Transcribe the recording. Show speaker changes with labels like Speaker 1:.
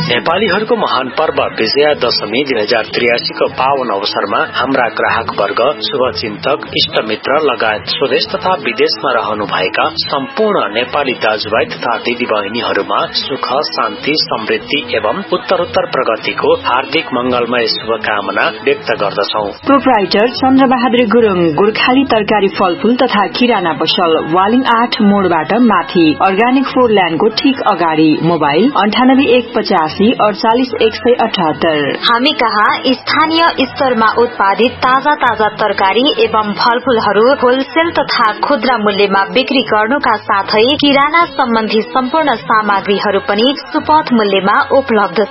Speaker 1: नेपालीहरूको महान पर्व विजया दशमी 2083 को पावन अवसरमा हाम्रा ग्राहक वर्ग, शुभचिन्तक, इष्टमित्र लगायत स्वदेश तथा विदेशमा रहनुभएका सम्पूर्ण नेपाली दाजुभाइ तथा दिदीबहिनीहरूमा सुख, शान्ति, समृद्धि एवं उत्तरोत्तर प्रगतिको हार्दिक मंगलमय शुभकामना व्यक्त गर्दछौ।
Speaker 2: प्रोप्राइटर चन्द्रबहादुर गुरुङ, गोर्खाली तरकारी फलफूल तथा किराना पसल, वालिङ 8 मोडबाट माथि, अर्गानिक फोरल्याण्डको ठीक अगाडि। मोबाइल 9815 48178।
Speaker 3: हामी कहाँ स्थानीय स्तरमा उत्पादित ताजा तरकारी एवं फलफूलहरू होलसेल तथा खुद्रा मूल्यमा बिक्री गर्नुका साथै किराना सम्बन्धी सम्पूर्ण सामग्रीहरू पनि सुपथ मूल्यमा उपलब्ध